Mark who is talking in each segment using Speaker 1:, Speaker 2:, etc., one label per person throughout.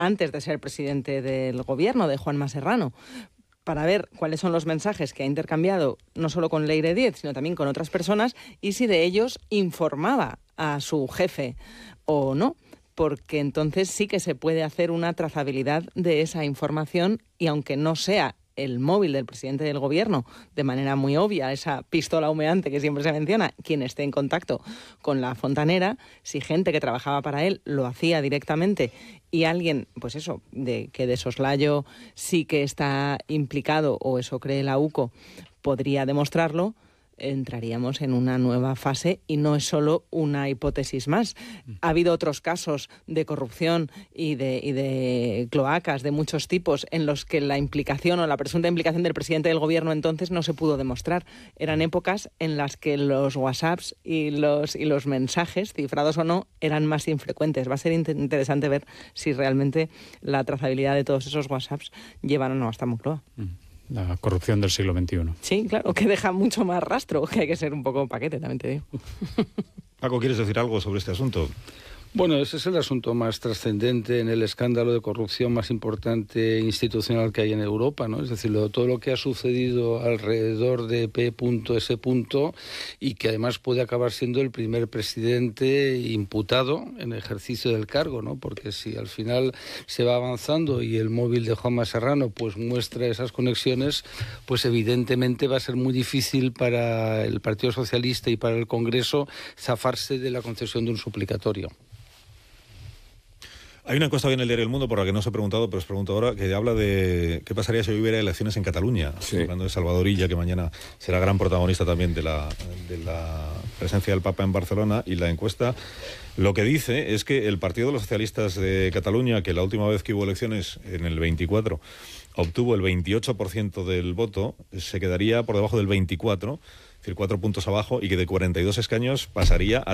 Speaker 1: antes de ser presidente del gobierno, de Juanma Serrano, para ver cuáles son los mensajes que ha intercambiado no solo con Leire Díez, sino también con otras personas, y si de ellos informaba a su jefe o no, porque entonces sí que se puede hacer una trazabilidad de esa información, y aunque no sea el móvil del presidente del gobierno, de manera muy obvia, esa pistola humeante que siempre se menciona, quien esté en contacto con la fontanera, si gente que trabajaba para él lo hacía directamente y alguien, pues eso, que de soslayo sí que está implicado, o eso cree la UCO, podría demostrarlo, entraríamos en una nueva fase y no es solo una hipótesis más. Ha habido otros casos de corrupción y de cloacas de muchos tipos en los que la implicación o la presunta implicación del presidente del gobierno entonces no se pudo demostrar. Eran épocas en las que los WhatsApps y los mensajes, cifrados o no, eran más infrecuentes. Va a ser interesante ver si realmente la trazabilidad de todos esos WhatsApps llevan o no hasta Moncloa.
Speaker 2: La corrupción del siglo XXI.
Speaker 1: Sí, claro, que deja mucho más rastro, que hay que ser un poco paquete, también te digo.
Speaker 3: Paco, ¿quieres decir algo sobre este asunto?
Speaker 4: Bueno, ese es el asunto más trascendente en el escándalo de corrupción más importante institucional que hay en Europa, ¿no? Es decir, todo lo que ha sucedido alrededor de P.S. y que además puede acabar siendo el primer presidente imputado en ejercicio del cargo, ¿no? Porque si al final se va avanzando y el móvil de Juanma Serrano pues muestra esas conexiones, pues evidentemente va a ser muy difícil para el Partido Socialista y para el Congreso zafarse de la concesión de un suplicatorio.
Speaker 3: Hay una encuesta hoy en el diario El Mundo por la que no os he preguntado, pero os pregunto ahora, que habla de qué pasaría si hoy hubiera elecciones en Cataluña. Sí. Hablando de Salvador Illa, que mañana será gran protagonista también de la presencia del Papa en Barcelona, y la encuesta lo que dice es que el Partido de los Socialistas de Cataluña, que la última vez que hubo elecciones, en el 24, obtuvo el 28% del voto, se quedaría por debajo del 24%, es decir, 4 puntos abajo, y que de 42 escaños pasaría a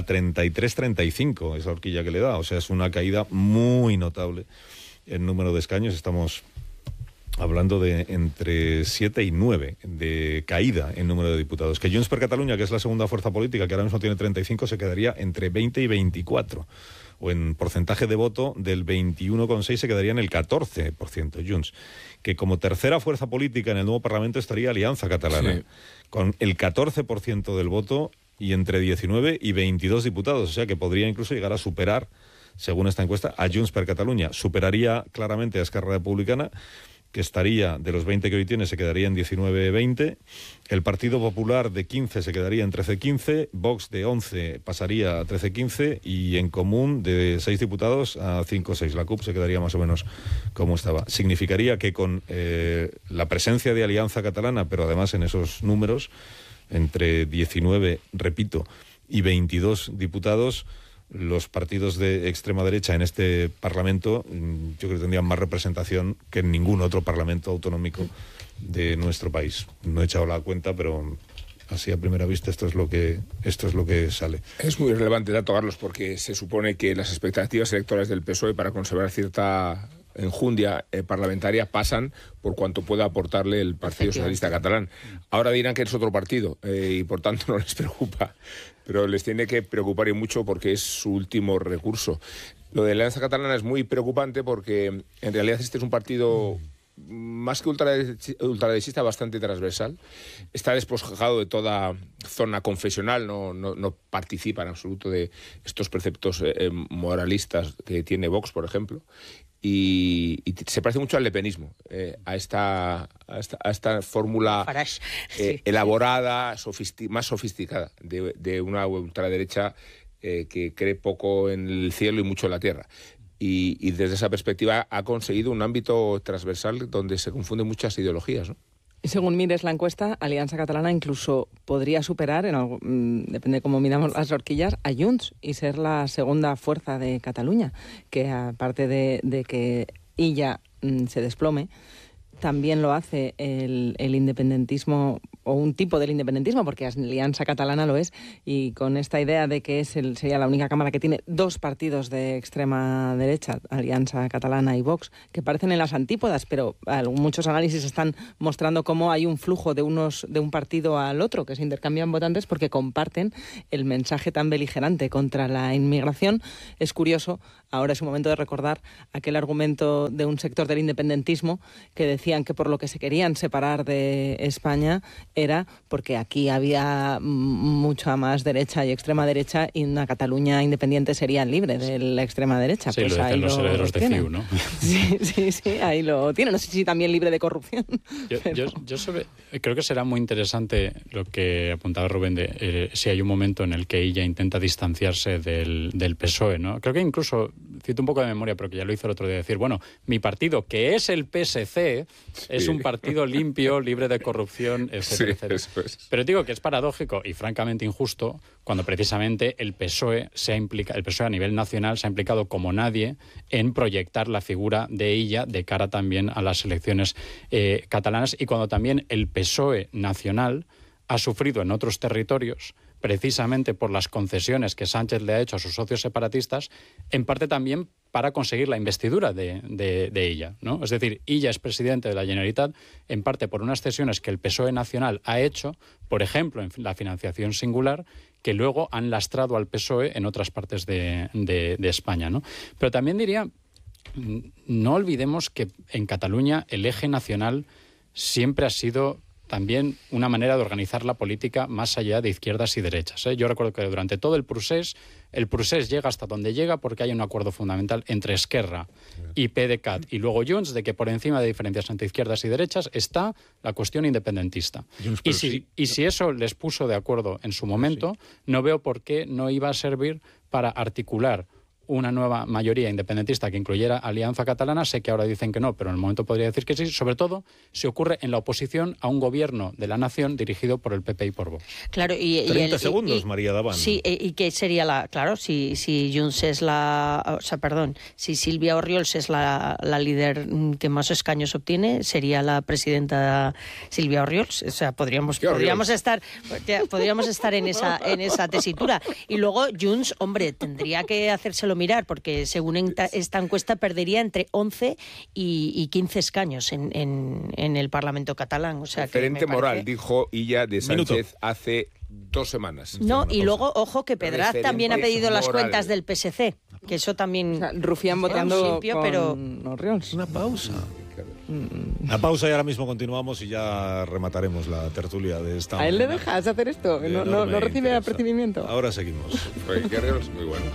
Speaker 3: 33-35, esa horquilla que le da. O sea, es una caída muy notable en número de escaños. Estamos hablando de entre 7 y 9 de caída en número de diputados. Que Junts per Catalunya, que es la segunda fuerza política, que ahora mismo tiene 35, se quedaría entre 20 y 24. O en porcentaje de voto, del 21,6 se quedaría en el 14%, Junts. Que como tercera fuerza política en el nuevo Parlamento estaría Alianza Catalana, sí, con el 14% del voto y entre 19 y 22 diputados. O sea que podría incluso llegar a superar, según esta encuesta, a Junts per Catalunya. Superaría claramente a Esquerra Republicana, que estaría, de los 20 que hoy tiene, se quedaría en 19-20. El Partido Popular de 15 se quedaría en 13-15. Vox de 11 pasaría a 13-15. Y En Común de 6 diputados a 5-6. La CUP se quedaría más o menos como estaba. Significaría que con la presencia de Alianza Catalana, pero además en esos números, entre 19, repito, y 22 diputados, los partidos de extrema derecha en este Parlamento, yo creo que tendrían más representación que en ningún otro Parlamento autonómico de nuestro país. No he echado la cuenta, pero así a primera vista esto es lo que sale.
Speaker 5: Es muy relevante el dato, Carlos, porque se supone que las expectativas electorales del PSOE para conservar cierta enjundia parlamentaria pasan por cuanto pueda aportarle el Partido Socialista Catalán. Ahora dirán que es otro partido y por tanto no les preocupa, pero les tiene que preocupar y mucho porque es su último recurso. Lo de la Alianza Catalana es muy preocupante porque en realidad este es un partido más que ultraderechista, bastante transversal. Está despojado de toda zona confesional, no participa en absoluto de estos preceptos moralistas que tiene Vox, por ejemplo. Y se parece mucho al lepenismo, a esta fórmula elaborada, más sofisticada de una ultraderecha que cree poco en el cielo y mucho en la tierra. Y desde esa perspectiva ha conseguido un ámbito transversal donde se confunden muchas ideologías, ¿no?
Speaker 1: Según mires la encuesta, Alianza Catalana incluso podría superar, depende de cómo miramos las horquillas, a Junts y ser la segunda fuerza de Cataluña, que aparte de que Illa se desplome, también lo hace el independentismo, o un tipo del independentismo, porque Alianza Catalana lo es, y con esta idea de que sería la única cámara que tiene dos partidos de extrema derecha, Alianza Catalana y Vox, que parecen en las antípodas, pero muchos análisis están mostrando cómo hay un flujo de un partido al otro, que se intercambian votantes porque comparten el mensaje tan beligerante contra la inmigración. Es curioso, ahora es un momento de recordar aquel argumento de un sector del independentismo que decían que por lo que se querían separar de España era porque aquí había mucha más derecha y extrema derecha, y una Cataluña independiente sería libre de la extrema derecha.
Speaker 2: Sí,
Speaker 1: pues
Speaker 2: lo
Speaker 1: ahí
Speaker 2: dicen los herederos de CiU, ¿no?
Speaker 1: Sí, ahí lo tiene. No sé si también libre de corrupción.
Speaker 2: Yo creo que será muy interesante lo que apuntaba Rubén de si hay un momento en el que ella intenta distanciarse del PSOE, ¿no? Creo que incluso, cito un poco de memoria, pero que ya lo hizo el otro día, decir, bueno, mi partido, que es el PSC, es un partido limpio, libre de corrupción, etcétera, etcétera.
Speaker 5: Eso es.
Speaker 2: Pero digo que es paradójico y francamente injusto cuando precisamente el PSOE a nivel nacional se ha implicado como nadie en proyectar la figura de ella de cara también a las elecciones catalanas, y cuando también el PSOE nacional ha sufrido en otros territorios precisamente por las concesiones que Sánchez le ha hecho a sus socios separatistas, en parte también para conseguir la investidura de ella, ¿no? Es decir, ella es presidente de la Generalitat en parte por unas cesiones que el PSOE nacional ha hecho, por ejemplo, en la financiación singular, que luego han lastrado al PSOE en otras partes de España, ¿no? Pero también diría, no olvidemos que en Cataluña el eje nacional siempre ha sido también una manera de organizar la política más allá de izquierdas y derechas, ¿eh? Yo recuerdo que durante todo el procés llega hasta donde llega porque hay un acuerdo fundamental entre Esquerra y PDeCAT y luego Junts de que por encima de diferencias entre izquierdas y derechas está la cuestión independentista. Y si eso les puso de acuerdo en su momento, no veo por qué no iba a servir para articular una nueva mayoría independentista que incluyera Alianza Catalana. Sé que ahora dicen que no, pero en el momento podría decir que sí. Sobre todo si ocurre en la oposición a un gobierno de la nación dirigido por el PP y por Vox.
Speaker 6: Claro,
Speaker 3: 30 segundos, María Davant.
Speaker 6: Sí, y que sería si Junts es si Sílvia Orriols es la líder que más escaños obtiene, sería la presidenta Sílvia Orriols. O sea, podríamos estar en esa tesitura. Y luego Junts, hombre, tendría que hacérselo mirar, porque según esta encuesta perdería entre 11 y 15 escaños en el Parlamento catalán. O sea,
Speaker 5: referente moral, dijo ella de Sánchez hace 2 semanas.
Speaker 6: No, y luego, ojo, que Pedraz también ha pedido las cuentas del PSC, que eso también...
Speaker 1: Rufián votando con
Speaker 3: Orriols. Una pausa. Una pausa y ahora mismo continuamos y ya remataremos la tertulia de esta...
Speaker 1: ¿A él le dejas hacer esto? ¿No recibe apercibimiento?
Speaker 3: Ahora seguimos.
Speaker 5: Guerreros, muy bueno.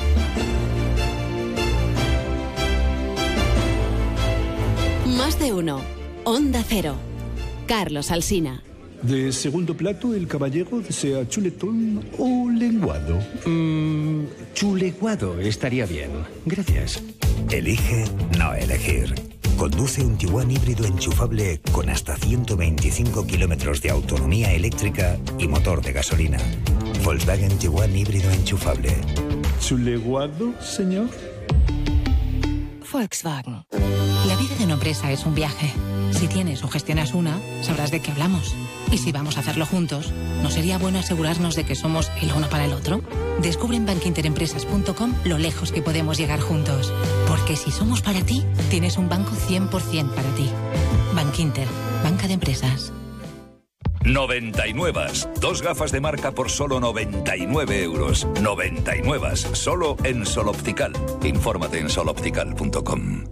Speaker 7: Más de uno. Onda Cero. Carlos Alsina.
Speaker 8: De segundo plato, el caballero desea chuletón o lenguado.
Speaker 9: Chuleguado estaría bien. Gracias.
Speaker 10: Elige no elegir. Conduce un Tiguan híbrido enchufable con hasta 125 kilómetros de autonomía eléctrica y motor de gasolina. Volkswagen Tiguan híbrido enchufable.
Speaker 8: ¿Chuleguado, señor?
Speaker 11: Volkswagen. La vida de una empresa es un viaje. Si tienes o gestionas una, sabrás de qué hablamos. Y si vamos a hacerlo juntos, ¿no sería bueno asegurarnos de que somos el uno para el otro? Descubre en bankinterempresas.com lo lejos que podemos llegar juntos. Porque si somos para ti, tienes un banco 100% para ti. Bankinter, banca de empresas.
Speaker 12: 99. 2 gafas de marca por solo 99 euros. 99. Solo en Sol Optical. Infórmate en soloptical.com.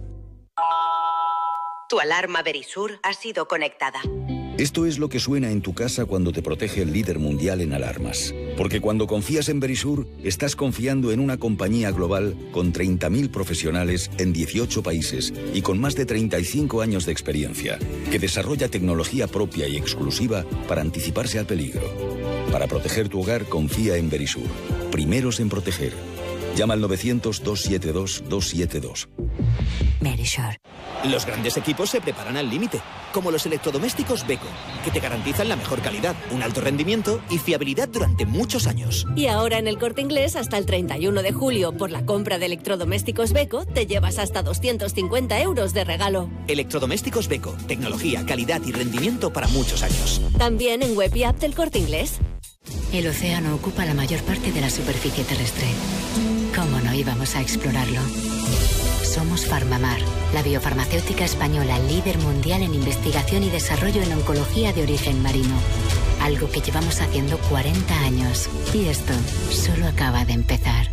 Speaker 13: Tu alarma Verisur ha sido conectada.
Speaker 14: Esto es lo que suena en tu casa cuando te protege el líder mundial en alarmas. Porque cuando confías en Verisur, estás confiando en una compañía global con 30.000 profesionales en 18 países y con más de 35 años de experiencia, que desarrolla tecnología propia y exclusiva para anticiparse al peligro. Para proteger tu hogar, confía en Verisur. Primeros en proteger. Llama al 900-272-272.
Speaker 15: Verisur. Los grandes equipos se preparan al límite, como los electrodomésticos Beko, que te garantizan la mejor calidad, un alto rendimiento y fiabilidad durante muchos años.
Speaker 16: Y ahora en El Corte Inglés, hasta el 31 de julio, por la compra de electrodomésticos Beko, te llevas hasta 250 euros de regalo.
Speaker 15: Electrodomésticos Beko, tecnología, calidad y rendimiento para muchos años.
Speaker 16: También en web y app del Corte Inglés.
Speaker 11: El océano ocupa la mayor parte de la superficie terrestre. ¿Cómo no íbamos a explorarlo? Somos Farmamar, la biofarmacéutica española líder mundial en investigación y desarrollo en oncología de origen marino. Algo que llevamos haciendo 40 años. Y esto solo acaba de empezar.